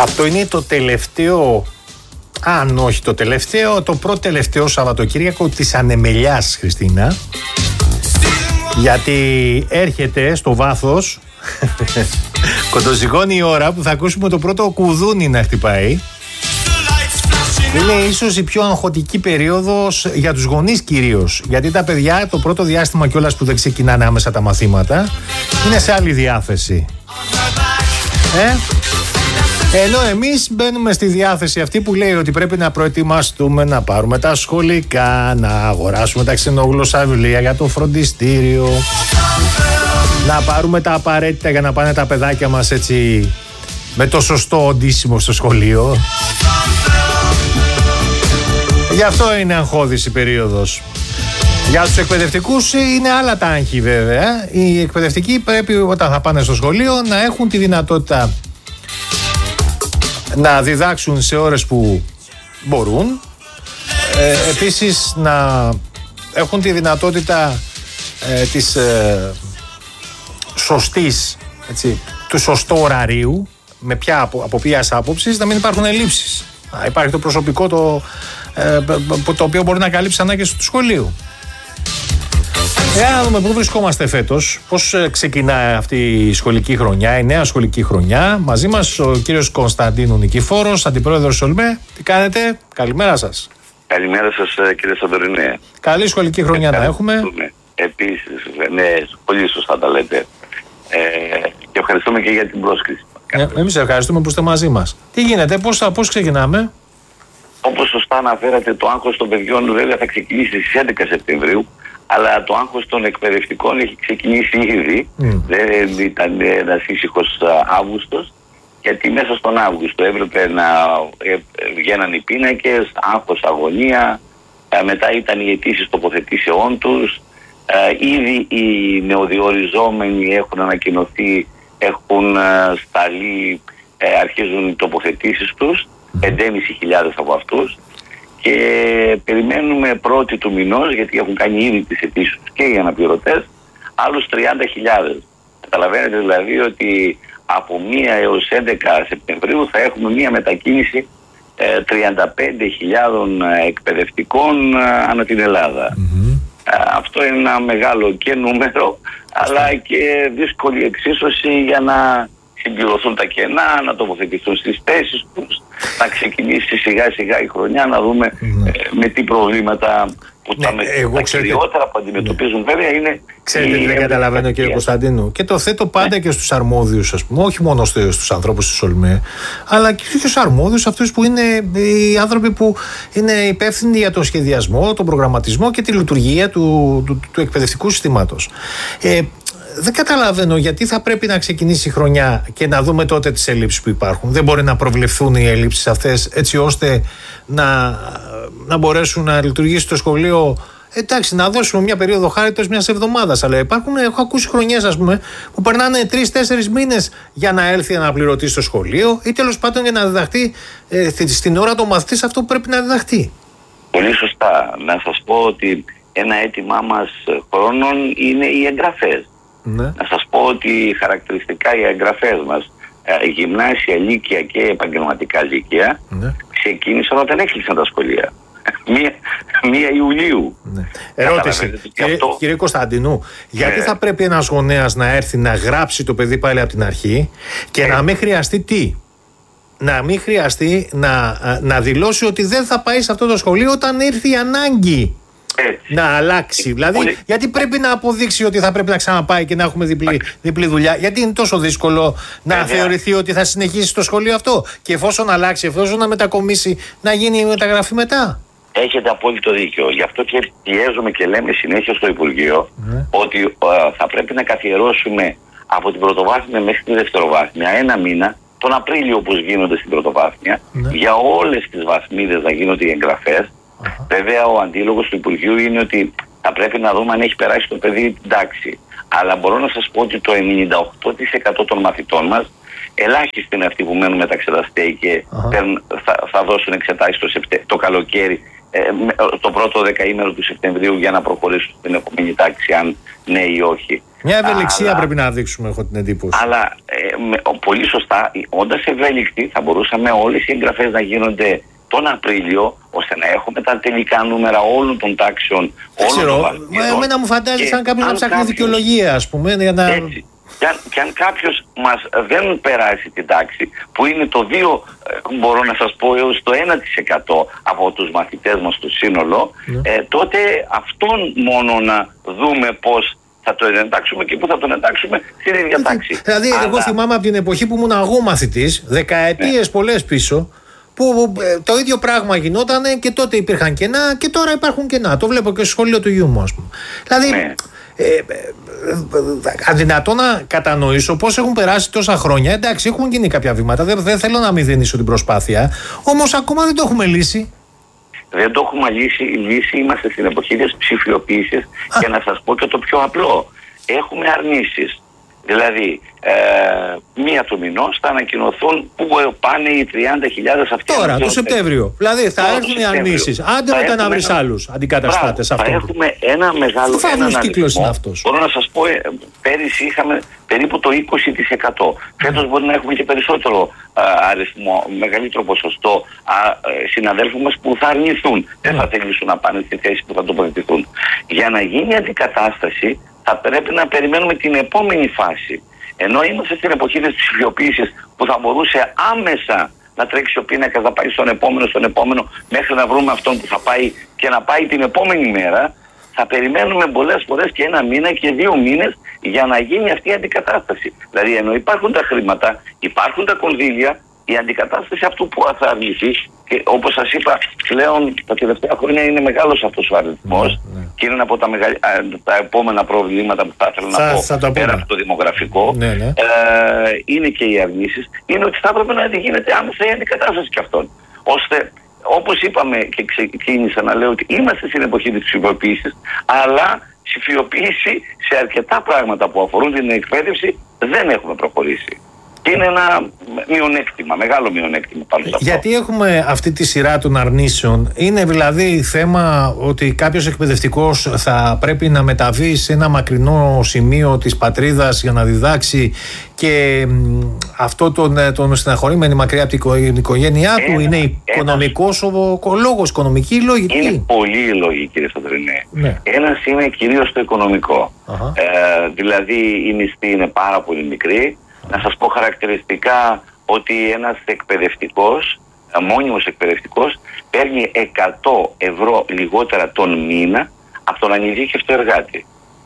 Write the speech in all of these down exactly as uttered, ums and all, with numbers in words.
Αυτό είναι το τελευταίο, αν όχι το τελευταίο, το πρώτο τελευταίο Σαββατοκύριακο της ανεμελιάς, Χριστίνα. Γιατί έρχεται στο βάθος, κοντοζυγώνει η ώρα που θα ακούσουμε το πρώτο κουδούνι να χτυπάει. Είναι ίσως η πιο αγχωτική περίοδος για τους γονείς κυρίως. Γιατί τα παιδιά το πρώτο διάστημα κιόλας που δεν ξεκινάνε άμεσα τα μαθήματα είναι σε άλλη διάθεση. Ε? Ενώ εμείς μπαίνουμε στη διάθεση αυτή που λέει ότι πρέπει να προετοιμαστούμε, να πάρουμε τα σχολικά, να αγοράσουμε τα ξενόγλωσσα βιβλία για το φροντιστήριο, να πάρουμε τα απαραίτητα για να πάνε τα παιδάκια μας έτσι με το σωστό οντίσιμο στο σχολείο. Γι' αυτό είναι αγχώδης η περίοδος. Για τους εκπαιδευτικούς είναι άλλα τα άγχη βέβαια. Οι εκπαιδευτικοί πρέπει όταν θα πάνε στο σχολείο να έχουν τη δυνατότητα να διδάξουν σε ώρες που μπορούν. Ε, επίσης να έχουν τη δυνατότητα ε, της ε, σωστής, έτσι, του σωστού ωραρίου, με ποια, από, από ποιας άποψης, να μην υπάρχουν ελλείψεις. Να υπάρχει το προσωπικό το, ε, το οποίο μπορεί να καλύψει ανάγκες του σχολείου. Εάν δούμε πού βρισκόμαστε φέτος, πώς ξεκινάει αυτή η σχολική χρονιά, η νέα σχολική χρονιά. Μαζί μας ο κύριος Κωνσταντίνου Νικηφόρος, αντιπρόεδρος Σολμέ. Τι κάνετε, καλημέρα σας. Καλημέρα σας κύριε Σαντορινέ. Καλή σχολική χρονιά ε, να έχουμε. Επίσης, ναι, πολύ σωστά τα λέτε. Ε, και ευχαριστούμε και για την πρόσκληση. Ε, εμείς ευχαριστούμε που είστε μαζί μας. Τι γίνεται, πώς, πώς ξεκινάμε. Όπως σωστά αναφέρατε, το άγχος των παιδιών βέβαια θα ξεκινήσει στις έντεκα Σεπτεμβρίου. Αλλά το άγχος των εκπαιδευτικών έχει ξεκινήσει ήδη. Mm. Δεν ήταν ένας ήσυχος Αύγουστος, γιατί μέσα στον Αύγουστο έπρεπε να βγαίναν οι πίνακες, άγχος, αγωνία. Μετά ήταν οι αιτήσεις τοποθετήσεών τους. Ήδη οι νεοδιοριζόμενοι έχουν ανακοινωθεί, έχουν σταλεί, αρχίζουν οι τοποθετήσεις τους, πέντε χιλιάδες από αυτούς. Και περιμένουμε πρώτη του μηνός, γιατί έχουν κάνει ήδη τις αιτήσεις και οι αναπληρωτές, άλλους τριάντα χιλιάδες. Καταλαβαίνετε δηλαδή ότι από μία έως έντεκα Σεπτεμβρίου θα έχουμε μία μετακίνηση ε, τριάντα πέντε χιλιάδες εκπαιδευτικών ε, ανά την Ελλάδα. Mm-hmm. Ε, αυτό είναι ένα μεγάλο και νούμερο, αλλά και δύσκολη εξίσωση για να συμπληρωθούν τα κενά, να τοποθετηθούν στις θέσεις τους, να ξεκινήσει σιγά σιγά η χρονιά, να δούμε mm. ε, με τι προβλήματα που ναι, τα, εγώ, τα ξέρετε, κυριότερα που αντιμετωπίζουν ναι. βέβαια είναι... Ξέρετε τι δεν καταλαβαίνω κύριε Κωνσταντίνου, και το θέτω πάντα ναι. και στους αρμόδιους, ας πούμε, όχι μόνο στους ανθρώπους του Σολμέ, αλλά και στους αρμόδιους, αυτούς που είναι οι άνθρωποι που είναι υπεύθυνοι για το σχεδιασμό, τον προγραμματισμό και τη λειτουργία του, του, του, του εκπαιδευτικού συστήματος. Ε, Δεν καταλαβαίνω γιατί θα πρέπει να ξεκινήσει η χρονιά και να δούμε τότε τις ελλείψεις που υπάρχουν. Δεν μπορεί να προβλεφθούν οι ελλείψεις αυτές έτσι ώστε να, να μπορέσουν να λειτουργήσει το σχολείο. Εντάξει, να δώσουμε μια περίοδο χάριτος μιας εβδομάδας. Αλλά υπάρχουν, έχω ακούσει χρονιές, ας πούμε, που περνάνε τρεις-τέσσερις μήνες για να έλθει ένα αναπληρωτή στο σχολείο ή τέλος πάντων για να διδαχτεί ε, στην ώρα το μαθητής αυτό που πρέπει να διδαχτεί. Πολύ σωστά. Να σας πω ότι ένα αίτημά μας χρόνων είναι οι εγγραφές. Ναι. Να σας πω ότι χαρακτηριστικά οι εγγραφές μας, ε, γυμνάσια, λύκεια και επαγγελματικά λύκεια, ναι. ξεκίνησαν όταν έκλεισαν τα σχολεία. Μία, μία Ιουλίου. Ναι. Ερώτηση, κύριε, αυτό... κύριε Κωνσταντινού, γιατί ναι. θα πρέπει ένας γονέας να έρθει να γράψει το παιδί πάλι από την αρχή και ναι. να μην χρειαστεί τι? Να μην χρειαστεί να, να δηλώσει ότι δεν θα πάει σε αυτό το σχολείο όταν ήρθε η ανάγκη. Έτσι. Να αλλάξει. Δηλαδή, Πολύ... γιατί πρέπει να αποδείξει ότι θα πρέπει να ξαναπάει και να έχουμε διπλή, διπλή δουλειά? Γιατί είναι τόσο δύσκολο να Βέβαια. θεωρηθεί ότι θα συνεχίσει το σχολείο αυτό και εφόσον αλλάξει, εφόσον να μετακομίσει, να γίνει η μεταγραφή μετά? Έχετε απόλυτο δίκιο. Γι' αυτό και πιέζουμε και λέμε συνέχεια στο Υπουργείο ναι. ότι uh, θα πρέπει να καθιερώσουμε από την πρωτοβάθμια μέχρι τη δευτεροβάθμια ένα μήνα, τον Απρίλιο όπως γίνονται στην πρωτοβάθμια, ναι. για όλες τις βαθμίδες να γίνονται οι εγγραφές. Uh-huh. Βέβαια, ο αντίλογος του Υπουργείου είναι ότι θα πρέπει να δούμε αν έχει περάσει το παιδί την τάξη. Αλλά μπορώ να σας πω ότι το ενενήντα οκτώ τοις εκατό των μαθητών μας, ελάχιστοι είναι αυτοί που μένουν με τα εξεταστέ και uh-huh. θα, θα δώσουν εξετάσεις το, το καλοκαίρι ε, το πρώτο δεκαήμερο του Σεπτεμβρίου για να προχωρήσουν στην επόμενη τάξη, αν ναι ή όχι. Μια ευελιξία αλλά, πρέπει να δείξουμε, έχω την εντύπωση. Αλλά ε, με, πολύ σωστά, όντας ευέλικτοι, θα μπορούσαμε όλες οι εγγραφές να γίνονται τον Απρίλιο, ώστε να έχουμε τα τελικά νούμερα όλων των τάξεων. Δεν ξέρω, εμένα μου φαντάζει σαν κάποιος να ψάχνει δικαιολογία, ας πούμε. Για να... Έτσι. Και αν, και αν κάποιος μας δεν περάσει την τάξη, που είναι το δύο, μπορώ να σας πω, έως το ένα τοις εκατό από τους μαθητές μας στο σύνολο, ναι. ε, τότε αυτόν μόνο να δούμε πώς θα το εντάξουμε και πού θα τον εντάξουμε στην ίδια τάξη. Δηλαδή, αλλά... εγώ θυμάμαι από την εποχή που ήμουν εγώ μαθητής, δεκαετίες ναι. πολλές πίσω, που ε, το ίδιο πράγμα γινόταν και τότε υπήρχαν κενά και τώρα υπάρχουν κενά. Το βλέπω και στο σχολείο του γιού μου, ας πούμε. Δηλαδή, ναι. ε, ε, ε, αδυνατό να κατανοήσω πώς έχουν περάσει τόσα χρόνια. Εντάξει, έχουν γίνει κάποια βήματα, δεν, δεν θέλω να μηδενίσω την προσπάθεια, όμως ακόμα δεν το έχουμε λύσει. Δεν το έχουμε λύσει, λύση, είμαστε στην εποχή της ψηφιοποίησης και να σας πω και το πιο απλό. Έχουμε αρνήσεις. Δηλαδή, ε, μία του μηνός θα ανακοινωθούν πού πάνε οι τριάντα χιλιάδες αυτοί. Τώρα, το Σεπτέμβριο. Δηλαδή, θα Τώρα, έρθουν οι αρνήσεις. Άντε μετά να βρεις άλλους αντικαταστάτες αυτών. Θα έχουμε ένα μεγάλο. Τι φαύλος κύκλος είναι αυτός? Μπορώ να σας πω, ε, πέρυσι είχαμε περίπου το είκοσι τοις εκατό. Φέτος μπορεί να έχουμε και περισσότερο α, αριθμό, μεγαλύτερο ποσοστό α, συναδέλφων μας που θα αρνηθούν. Mm. Δεν θα θελήσουν να πάνε στη θέση που θα τοποθετηθούν. Για να γίνει αντικατάσταση, θα πρέπει να περιμένουμε την επόμενη φάση. Ενώ είμαστε στην εποχή της ψηφιοποίησης που θα μπορούσε άμεσα να τρέξει ο πίνακας, να πάει στον επόμενο, στον επόμενο, μέχρι να βρούμε αυτόν που θα πάει και να πάει την επόμενη μέρα, θα περιμένουμε πολλές φορές και ένα μήνα και δύο μήνες για να γίνει αυτή η αντικατάσταση. Δηλαδή, ενώ υπάρχουν τα χρήματα, υπάρχουν τα κονδύλια, η αντικατάσταση αυτού που θα αρνηθεί, και όπως σας είπα, πλέον τα τελευταία χρόνια είναι μεγάλος αυτός ο αριθμός, ναι, ναι. και είναι από τα, μεγαλ... τα επόμενα προβλήματα που θα ήθελα να πω, θα πέρα από το δημογραφικό, ναι, ναι. Ε, είναι και οι αρνήσεις, είναι ότι θα έπρεπε να γίνεται άμεσα η αντικατάσταση και αυτών. Ώστε, όπως είπαμε και ξεκίνησα να λέω, ότι είμαστε στην εποχή της ψηφιοποίησης, αλλά ψηφιοποίηση σε αρκετά πράγματα που αφορούν την εκπαίδευση δεν έχουμε προχωρήσει. Και είναι ένα μειονέκτημα, μεγάλο μειονέκτημα πάνω σε αυτό. Γιατί έχουμε αυτή τη σειρά των αρνήσεων? Είναι δηλαδή θέμα ότι κάποιος εκπαιδευτικός θα πρέπει να μεταβεί σε ένα μακρινό σημείο της πατρίδας για να διδάξει και αυτό τον, τον στεναχωρεί μακριά από την οικογένειά του? Ένα, είναι οικονομικός ο λόγος, οικονομική λογική? Είναι πολύ η λογική, κύριε Σταδρινέ. Ναι. Ένας είναι κυρίως το οικονομικό. Ε, δηλαδή η μισθή είναι πάρα πολύ μικρή. Να σας πω χαρακτηριστικά ότι ένας εκπαιδευτικός, μόνιμος εκπαιδευτικός, παίρνει εκατό ευρώ λιγότερα τον μήνα από τον ανειδίκευτο εργάτη.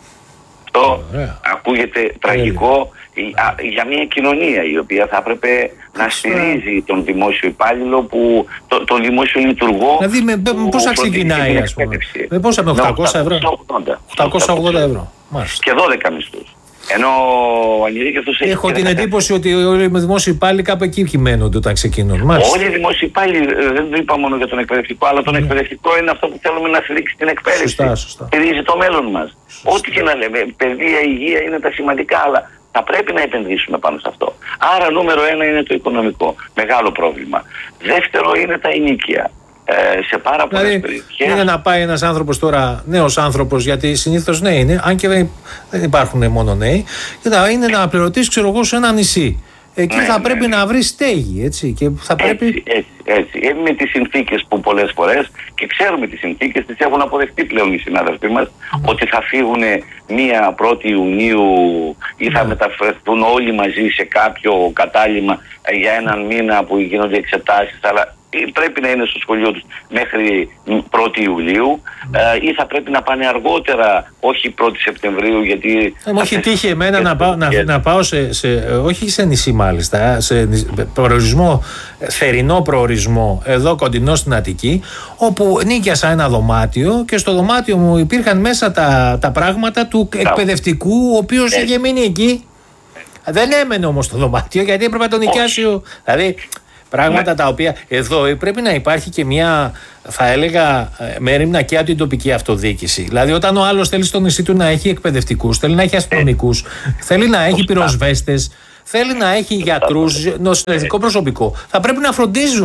Αυτό yeah. ακούγεται yeah. τραγικό yeah. για μια κοινωνία η οποία θα έπρεπε yeah. να στηρίζει τον δημόσιο υπάλληλο, που, το, τον δημόσιο λειτουργό. Δηλαδή με, με πόσα ξεκινάει, ας πούμε? Με πόσα, με οκτακόσια ευρώ? οκτακόσια ογδόντα ευρώ. Και δώδεκα μισθούς. Ενώ ο ανειδίκευτος έχει. Έχω την εντύπωση ότι όλοι οι δημόσιοι υπάλληλοι κάπου εκεί κυμαίνονται όταν ξεκινούν. Όλοι οι δημόσιοι υπάλληλοι, δεν το είπα μόνο για τον εκπαιδευτικό, αλλά τον mm. εκπαιδευτικό είναι αυτό που θέλουμε να στηρίξει την εκπαίδευση. Σωστά, σωστά. Στηρίζει το μέλλον μας. Ό,τι και να λέμε, παιδεία, υγεία είναι τα σημαντικά, αλλά θα πρέπει να επενδύσουμε πάνω σε αυτό. Άρα, νούμερο ένα είναι το οικονομικό. Μεγάλο πρόβλημα. Δεύτερο είναι τα ενοίκια. Ε, σε πάρα πολλές δηλαδή, περιοχές. Είναι να πάει ένας άνθρωπος τώρα, νέος άνθρωπος, γιατί συνήθως νέοι είναι, αν και δεν υπάρχουν μόνο νέοι, και θα είναι να πληρωτήσει, ξέρω εγώ, σε ένα νησί. Εκεί ναι, θα ναι, πρέπει ναι. να βρει στέγη, έτσι. Και θα πρέπει... έτσι, έτσι, έτσι. Ε, με τις συνθήκες που πολλές φορές, και ξέρουμε τις συνθήκες, τις έχουν αποδεχτεί πλέον οι συνάδελφοί μας, mm. ότι θα φύγουν μία πρώτη Ιουνίου ή θα mm. μεταφερθούν όλοι μαζί σε κάποιο κατάλημα για έναν μήνα που γίνονται εξετάσεις, αλλά πρέπει να είναι στο σχολείο τους μέχρι πρώτη Ιουλίου mm. ε, ή θα πρέπει να πάνε αργότερα, όχι πρώτη Σεπτεμβρίου, γιατί... Ε, μου έχει τύχει εμένα να πάω, να, να πάω σε, σε, όχι σε νησί μάλιστα, σε προορισμό, θερινό προορισμό εδώ κοντινό στην Αττική, όπου νίκιασα ένα δωμάτιο και στο δωμάτιο μου υπήρχαν μέσα τα, τα πράγματα του yeah. εκπαιδευτικού, ο οποίος yeah. είχε μείνει εκεί. Yeah. Δεν έμενε όμως στο δωμάτιο, γιατί έπρεπε να τον νοικιάσει. Δηλαδή πράγματα ναι. τα οποία εδώ πρέπει να υπάρχει και μια, θα έλεγα, μέριμνα και από την τοπική αυτοδιοίκηση. Δηλαδή, όταν ο άλλος θέλει στο νησί του να έχει εκπαιδευτικούς, θέλει να έχει αστυνομικούς, θέλει να έχει πυροσβέστες, θέλει να έχει γιατρούς, νοσηλευτικό προσωπικό, θα πρέπει να φροντίζουν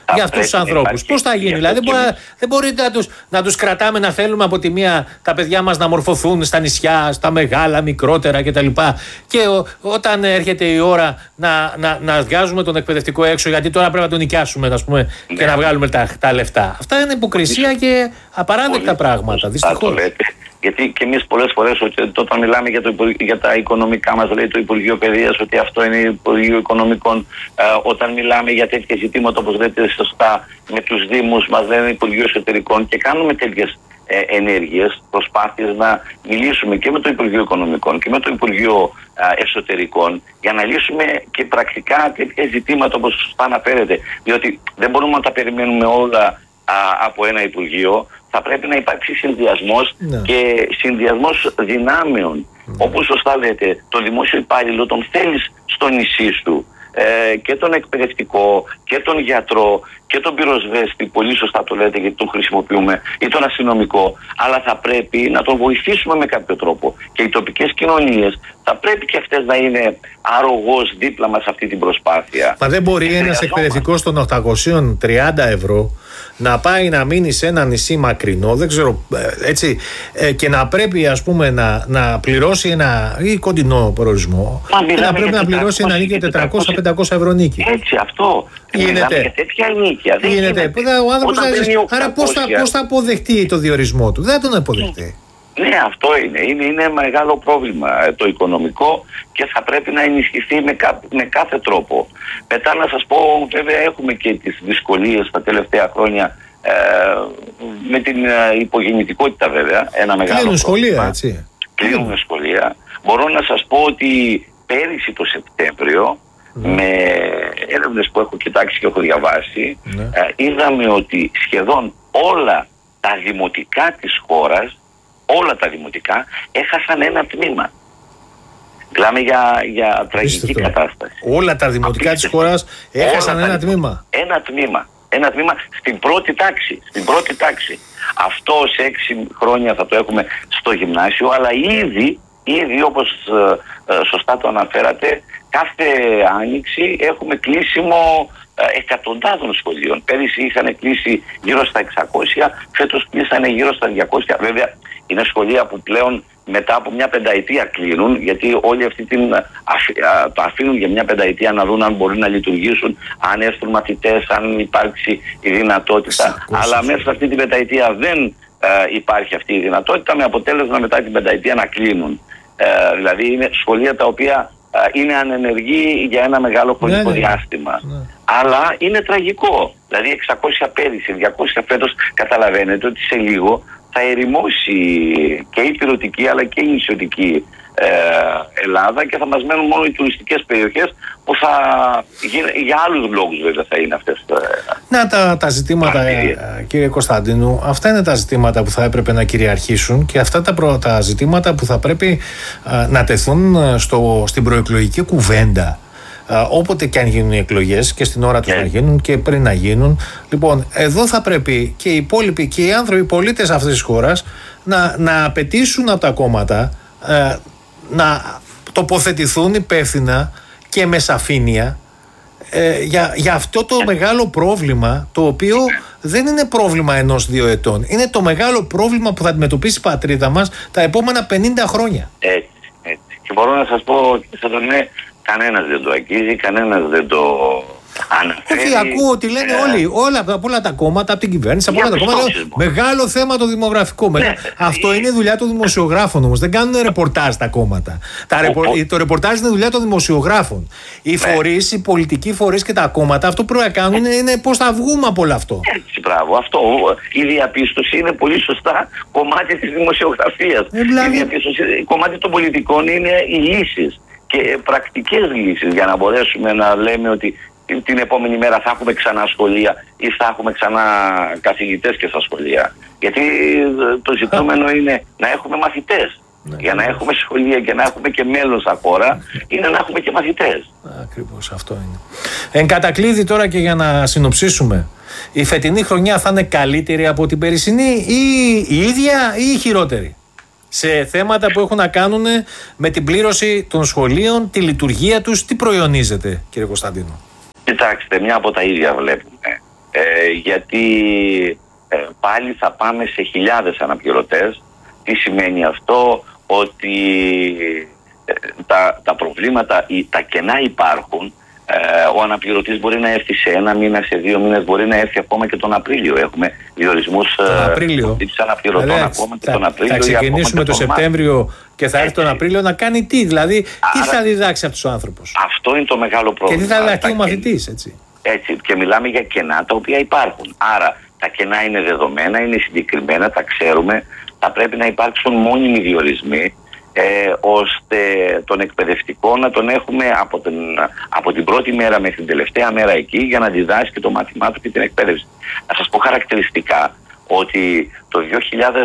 για αυτούς τους ανθρώπους. Πώς θα γίνει, δηλαδή, δεν, μπορεί, δεν μπορείτε να τους, να τους κρατάμε να θέλουμε από τη μία τα παιδιά μας να μορφωθούν στα νησιά, στα μεγάλα, μικρότερα κτλ. Και ο, όταν έρχεται η ώρα να, να, να βγάζουμε τον εκπαιδευτικό έξω, γιατί τώρα πρέπει να τον νοικιάσουμε, ας πούμε, ναι, και να βγάλουμε τα, τα λεφτά. Αυτά είναι υποκρισία και απαράδεκτα πράγματα, δυστυχώς. Γιατί και εμείς πολλές φορές όταν μιλάμε για, το, για τα οικονομικά μας, λέει το Υπουργείο Παιδείας ότι αυτό είναι Υπουργείο Οικονομικών, ε, όταν μιλάμε για τέτοια ζητήματα όπως λέτε σωστά με τους Δήμους μας λένε Υπουργείο Εσωτερικών και κάνουμε τέτοιες ε, ενέργειες, προσπάθειες να μιλήσουμε και με το Υπουργείο Οικονομικών και με το Υπουργείο ε, Εσωτερικών για να λύσουμε και πρακτικά τέτοια ζητήματα όπως σωστά αναφέρετε. Διότι δεν μπορούμε να τα περιμένουμε όλα α, από ένα Υπουργείο. Θα πρέπει να υπάρξει συνδυασμός ναι. και συνδυασμός δυνάμεων. Ναι. Όπως σωστά λέτε, το δημόσιο υπάλληλο τον θέλεις στο νησί σου. Ε, και τον εκπαιδευτικό και τον γιατρό και τον πυροσβέστη, πολύ σωστά το λέτε γιατί τον χρησιμοποιούμε, ή τον αστυνομικό, αλλά θα πρέπει να τον βοηθήσουμε με κάποιο τρόπο. Και οι τοπικές κοινωνίες θα πρέπει και αυτές να είναι αρρωγός δίπλα μας σε αυτή την προσπάθεια. Μα δεν μπορεί ένας εκπαιδευτικός των οκτακόσια τριάντα ευρώ να πάει να μείνει σε ένα νησί μακρινό, δεν ξέρω, έτσι, ε, και να πρέπει ας πούμε να, να πληρώσει ένα ή κοντινό προορισμό και να πρέπει να πληρώσει ένα νίκιο τετρακόσια με πεντακόσια ευρώ νίκη. Έτσι, αυτό. Γίνεται. Για τέτοια νίκια. Δεν γίνεται. γίνεται. Ο άνθρωπος θα ζήσει. Άρα πώς θα, πώς θα αποδεχτεί το διορισμό του? Δεν τον αποδεχτεί. Ναι, αυτό είναι. είναι. Είναι μεγάλο πρόβλημα το οικονομικό και θα πρέπει να ενισχυθεί με, κά, με κάθε τρόπο. Μετά να σας πω, βέβαια έχουμε και τις δυσκολίες τα τελευταία χρόνια ε, με την ε, υπογεννητικότητα βέβαια. Ένα μεγάλο Κλείνουν σχολεία, πρόβλημα. έτσι. Κλείνουν σχολεία. Μπορώ να σας πω ότι πέρυσι το Σεπτέμβριο, mm. με έρευνες που έχω κοιτάξει και έχω διαβάσει, mm. ε, είδαμε ότι σχεδόν όλα τα δημοτικά της χώρας, όλα τα δημοτικά έχασαν ένα τμήμα. Μιλάμε για, για τραγική κατάσταση. Όλα τα δημοτικά Απίστευτο. της χώρας έχασαν ένα τμήμα. Ένα τμήμα. Ένα τμήμα στην πρώτη τάξη. Στην πρώτη τάξη. Αυτό σε έξι χρόνια θα το έχουμε στο γυμνάσιο, αλλά ήδη, ήδη όπως ε, ε, σωστά το αναφέρατε, κάθε άνοιξη έχουμε κλείσιμο ε, εκατοντάδων σχολείων. Πέρυσι είχαν κλείσει γύρω στα εξακόσια, φέτος κλείσανε γύρω στα διακόσια. Βέβαια είναι σχολεία που πλέον μετά από μια πενταετία κλείνουν, γιατί όλοι αυτοί την, το αφήνουν για μια πενταετία να δουν αν μπορεί να λειτουργήσουν, αν έρθουν μαθητές, αν υπάρξει η δυνατότητα. εξακόσια. Αλλά μέσα σε αυτή την πενταετία δεν ε, υπάρχει αυτή η δυνατότητα, με αποτέλεσμα μετά την πενταετία να κλείνουν. Ε, δηλαδή είναι σχολεία τα οποία ε, είναι ανενεργοί για ένα μεγάλο χρονικό ναι, διάστημα. Ναι. Αλλά είναι τραγικό. Δηλαδή εξακόσια πέρυσι, διακόσια φέτος, καταλαβαίνετε ότι σε λίγο θα ερημώσει και η πυρωτική αλλά και η νησιωτική ε, Ελλάδα και θα μας μένουν μόνο οι τουριστικές περιοχές που θα γίνει, για άλλους λόγους βέβαια θα είναι αυτές. Ε, Να τα, τα ζητήματα ε, κύριε Κωνσταντίνου, αυτά είναι τα ζητήματα που θα έπρεπε να κυριαρχήσουν και αυτά τα, προ, τα ζητήματα που θα πρέπει ε, να τεθούν στο, στην προεκλογική κουβέντα. Uh, όποτε και αν γίνουν οι εκλογές και στην ώρα τους yeah. να γίνουν και πριν να γίνουν. Λοιπόν, εδώ θα πρέπει και οι υπόλοιποι και οι άνθρωποι, οι πολίτες αυτής της χώρας να, να απαιτήσουν από τα κόμματα uh, να τοποθετηθούν υπεύθυνα και με σαφήνεια uh, για, για αυτό το yeah. μεγάλο πρόβλημα, το οποίο yeah. δεν είναι πρόβλημα ενός-δύο ετών. Είναι το μεγάλο πρόβλημα που θα αντιμετωπίσει η πατρίδα μας τα επόμενα πενήντα χρόνια. Έτσι, έτσι. Και μπορώ να σας πω ότι θα τον είναι κανένας δεν το αγγίζει, κανένας δεν το αναφέρει. Όχι, ακούω ότι λένε ε... όλοι, όλα, από όλα τα κόμματα, από την κυβέρνηση, από όλα τα κόμματα. Μεγάλο θέμα το δημογραφικό. Ναι. Αυτό είναι δουλειά των δημοσιογράφων όμως. Δεν κάνουν ρεπορτάζ τα κόμματα. Τα ρεπο... ο... Το ρεπορτάζ είναι δουλειά των δημοσιογράφων. Οι ναι. φορείς, οι πολιτικοί φορείς και τα κόμματα, αυτό που πρέπει να κάνουν είναι, είναι πώς θα βγούμε από όλο αυτό. Έτσι, μπράβο. Αυτό. Η διαπίστωση είναι πολύ σωστά κομμάτι της δημοσιογραφίας. Ε, δηλαδή... Η διαπίστωση, κομμάτι των πολιτικών είναι οι λύσεις. Και πρακτικές λύσεις για να μπορέσουμε να λέμε ότι την επόμενη μέρα θα έχουμε ξανά σχολεία ή θα έχουμε ξανά καθηγητές και στα σχολεία. Γιατί το ζητούμενο είναι να έχουμε μαθητές. Ναι, για να έχουμε σχολεία και να έχουμε και μέλλον στα χώρα, είναι να έχουμε και μαθητές. Ακριβώς αυτό είναι. Εν κατακλείδη τώρα και για να συνοψίσουμε, η φετινή χρονιά θα είναι καλύτερη από την περσινή ή η ίδια ή η χειρότερη? Σε θέματα που έχουν να κάνουν με την πλήρωση των σχολείων, τη λειτουργία τους, τι προϊονίζεται, κύριε Κωνσταντίνο? Κοιτάξτε, μια από τα ίδια βλέπουμε. Ε, γιατί ε, πάλι θα πάμε σε χιλιάδες αναπληρωτές. Τι σημαίνει αυτό? Ότι ε, τα, τα προβλήματα, τα κενά υπάρχουν. Ε, ο αναπληρωτής μπορεί να έρθει σε ένα μήνα, σε δύο μήνες, μπορεί να έρθει ακόμα και τον Απρίλιο. Έχουμε διορισμούς της αναπληρωτών Λέβαια, ακόμα και θα, τον Απρίλιο. Θα ξεκινήσουμε το Σεπτέμβριο και θα έρθει τον Απρίλιο να κάνει τι? Δηλαδή, άρα, τι θα διδάξει αυτός ο άνθρωπος? Αυτό είναι το μεγάλο πρόβλημα. Και τι θα διδαχτεί ο μαθητής, έτσι. Έτσι. Και μιλάμε για κενά τα οποία υπάρχουν. Άρα τα κενά είναι δεδομένα, είναι συγκεκριμένα, τα ξέρουμε. Θα πρέπει να υπάρξουν μόνιμοι διορισμοί. Ε, ώστε τον εκπαιδευτικό να τον έχουμε από την, από την πρώτη μέρα μέχρι την τελευταία μέρα εκεί για να διδάσκει το μάθημά του και την εκπαίδευση. Να σας πω χαρακτηριστικά ότι το δύο χιλιάδες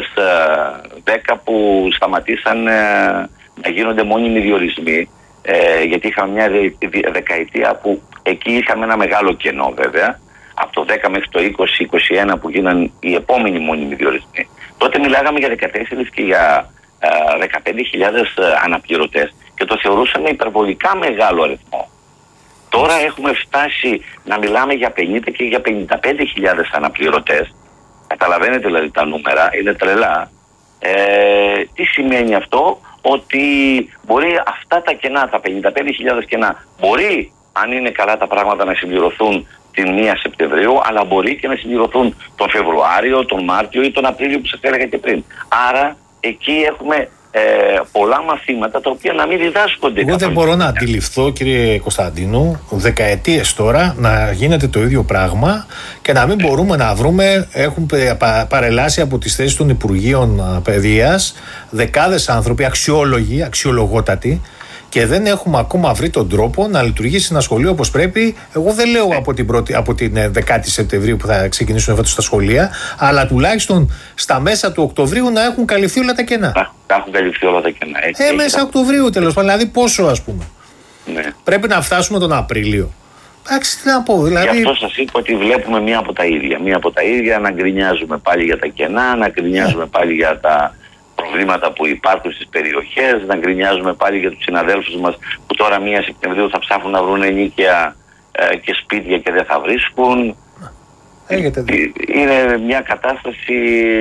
δέκα που σταματήσαν ε, να γίνονται μόνιμοι διορισμοί, ε, γιατί είχαμε μια δεκαετία που εκεί είχαμε ένα μεγάλο κενό βέβαια, από το δέκα μέχρι το είκοσι είκοσι ένα που γίναν οι επόμενοι μόνιμοι διορισμοί, τότε μιλάγαμε για δεκατέσσερις και για δεκαπέντε χιλιάδες αναπληρωτές και το θεωρούσαμε υπερβολικά μεγάλο αριθμό. Τώρα έχουμε φτάσει να μιλάμε για πενήντα και για πενήντα πέντε χιλιάδες αναπληρωτές. Καταλαβαίνετε δηλαδή τα νούμερα, είναι τρελά. Ε, τι σημαίνει αυτό? Ότι μπορεί αυτά τα κενά, τα πενήντα πέντε χιλιάδες κενά, μπορεί αν είναι καλά τα πράγματα να συμπληρωθούν την πρώτη Σεπτεμβρίου, αλλά μπορεί και να συμπληρωθούν τον Φεβρουάριο, τον Μάρτιο ή τον Απρίλιο που σας έλεγα και πριν. Άρα εκεί έχουμε ε, πολλά μαθήματα τα οποία να μην διδάσκονται. Εγώ δεν μπορώ να αντιληφθώ, κύριε Κωνσταντίνου, δεκαετίες τώρα να γίνεται το ίδιο πράγμα και να μην μπορούμε να βρούμε. Έχουν παρελάσει από τις θέσεις των Υπουργείων Παιδείας δεκάδες άνθρωποι αξιόλογοι, αξιολογότατοι, και δεν έχουμε ακόμα βρει τον τρόπο να λειτουργήσει ένα σχολείο όπως πρέπει. Εγώ δεν λέω από την, πρώτη, από την δεκάτη Σεπτεμβρίου που θα ξεκινήσουν φέτος τα σχολεία, αλλά τουλάχιστον στα μέσα του Οκτωβρίου να έχουν καλυφθεί όλα τα κενά. Θα έχουν καλυφθεί όλα τα κενά. Έτσι, ε, μέσα Οκτωβρίου τέλος πάντων. Δηλαδή πόσο, ας πούμε. Ναι. Πρέπει να φτάσουμε τον Απρίλιο. Εντάξει, τι να πω. Δηλαδή... Γι' αυτό σας είπα ότι βλέπουμε μία από τα ίδια. Μία από τα ίδια να γκρινιάζουμε πάλι για τα κενά, να γκρινιάζουμε yeah. πάλι για τα προβλήματα που υπάρχουν στις περιοχές, να γκρινιάζουμε πάλι για τους συναδέλφους μας που τώρα πρώτη Σεπτεμβρίου θα ψάχνουν να βρουν ενοίκια ε, και σπίτια και δεν θα βρίσκουν. Έχετε δει. Είναι μια κατάσταση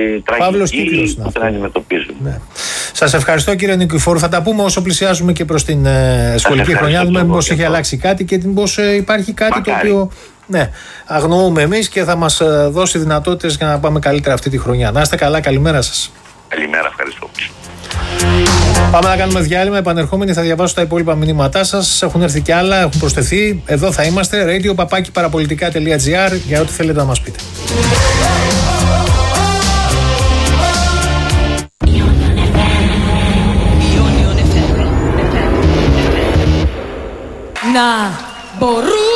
τραγική που δεν αντιμετωπίζουμε. Ναι. Σας ευχαριστώ, κύριε Νικηφόρου. Θα τα πούμε όσο πλησιάζουμε και προς την ε, σχολική χρονιά. Δούμε μήπως έχει αλλάξει κάτι και μήπως ε, υπάρχει κάτι Μακάρι. το οποίο ναι, αγνοούμε εμείς και θα μας ε, δώσει δυνατότητες για να πάμε καλύτερα αυτή τη χρονιά. Να είστε καλά, καλημέρα σας. Καλημέρα, ευχαριστώ. Πάμε να κάνουμε διάλειμμα. Επανερχόμενοι θα διαβάσω τα υπόλοιπα μηνύματά σας. Έχουν έρθει και άλλα, έχουν προσθεθεί. Εδώ θα είμαστε. radio παπάκι παραπολιτικά τελεία gr για ό,τι θέλετε να μας πείτε. Να μπορούν